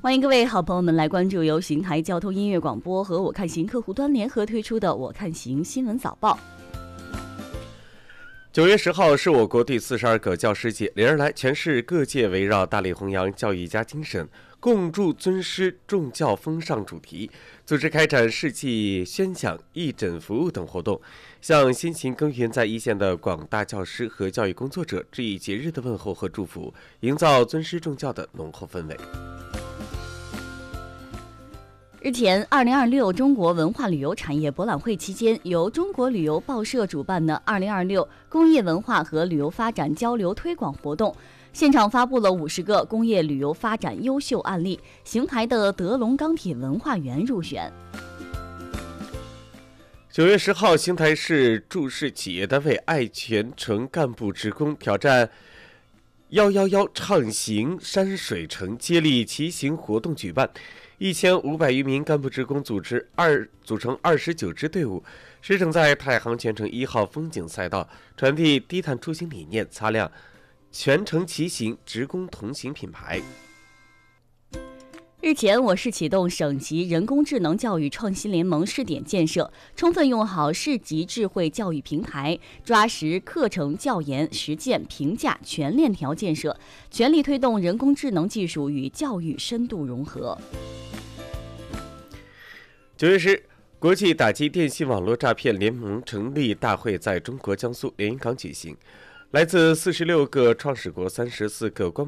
欢迎各位好朋友们来关注由邢台交通音乐广播和我看行客户端联合推出的我看行新闻早报。 9月10号是我国第42个教师节，连日来全市各界围绕大力弘扬教育家精神，共筑尊师重教风尚主题，组织开展事迹宣讲、义诊服务等活动，向辛勤耕耘在一线的广大教师和教育工作者致以节日的问候和祝福，营造尊师重教的浓厚氛围。 日前，2026中国文化旅游产业博览会期间，由中国旅游报社主办的2026工业文化和旅游发展交流推广活动，现场发布了50个工业旅游发展优秀案例，邢台的德龙钢铁文化园入选。 9月10号，邢台市驻市企业单位爱全城干部职工挑战111畅行山水城接力骑行活动举办，1500余名干部职工组成29支队伍，驰骋在太行全程1号风景赛道，传递低碳出行理念，擦亮全程骑行职工同行品牌。 日前，我市启动省级人工智能教育创新联盟试点建设，充分用好市级智慧教育平台，抓实课程教研、实践、评价全链条建设，全力推动人工智能技术与教育深度融合。 9月10日，国际打击电信网络诈骗联盟成立大会在中国江苏连云港举行，来自46个创始国、34个关